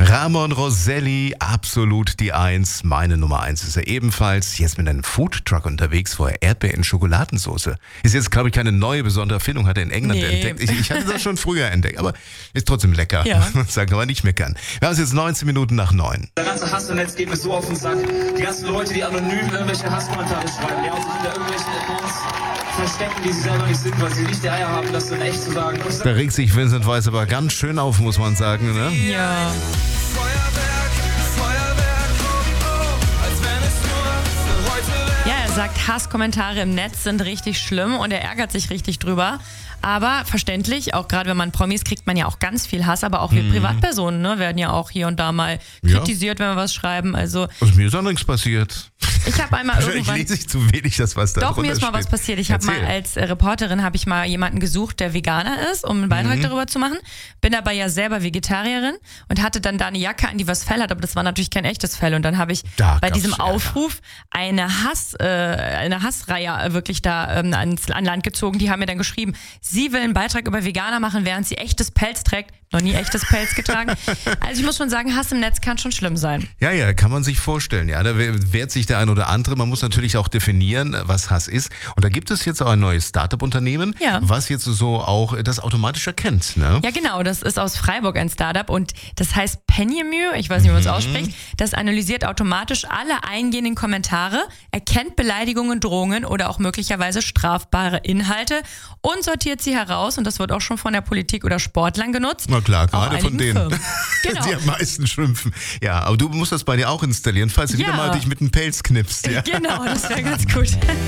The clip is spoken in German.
Ramon Roselli, absolut die Eins. Meine Nummer 1 ist er ebenfalls. Jetzt mit einem Foodtruck unterwegs, wo er Erdbeer in Schokoladensauce. Ist jetzt, glaube ich, keine neue besondere Erfindung, hat er in England entdeckt. Ich hatte das schon früher entdeckt, aber ist trotzdem lecker. Ja. Muss man sagen, aber nicht meckern. Wir haben es jetzt 19 Minuten nach 9. Der ganze Hass im Netz geht mir so auf den Sack. Die ganzen Leute, die anonym irgendwelche Hasskommentare schreiben, die auch sich hinter irgendwelchen Accounts verstecken, die sie selber nicht sind, weil sie nicht die Eier haben, das dann echt zu sagen. Da regt sich Vincent Weiss aber ganz schön auf, muss man sagen, ne? Ja. Ja, er sagt, Hasskommentare im Netz sind richtig schlimm und er ärgert sich richtig drüber. Aber verständlich, auch gerade wenn man Promis kriegt man ja auch ganz viel Hass, aber auch wir Privatpersonen werden ja auch hier und da mal kritisiert, wenn wir was schreiben. Also mir ist auch nichts passiert. ich habe einmal irgendwann... Ich lese nicht zu wenig, das was da Doch, mir ist mal was passiert. Ich habe mal als Reporterin jemanden gesucht, der Veganer ist, um einen Beitrag darüber zu machen. Bin aber ja selber Vegetarierin und hatte dann da eine Jacke an, die was Fell hat, aber das war natürlich kein echtes Fell. Und dann habe ich bei diesem Aufruf eine Hassreihe wirklich da an Land gezogen. Die haben mir dann geschrieben, sie will einen Beitrag über Veganer machen, während sie echtes Pelz trägt. Noch nie echtes Pelz getragen. Also ich muss schon sagen, Hass im Netz kann schon schlimm sein. Ja, kann man sich vorstellen. Ja, da wehrt sich der ein oder andere. Man muss natürlich auch definieren, was Hass ist. Und da gibt es jetzt auch ein neues Startup-Unternehmen, was jetzt so auch das automatisch erkennt. Ne? Ja, genau. Das ist aus Freiburg ein Startup und das heißt Penjamur, ich weiß nicht, wie man es ausspricht. Das analysiert automatisch alle eingehenden Kommentare, erkennt Beleidigungen, Drohungen oder auch möglicherweise strafbare Inhalte und sortiert sie heraus. Und das wird auch schon von der Politik oder Sportlern genutzt. Na klar, gerade von denen, genau. die am meisten schimpfen. Ja, aber du musst das bei dir auch installieren, falls du wieder mal dich mit einem Pelz knippst. Ja? Genau, das wäre ganz gut.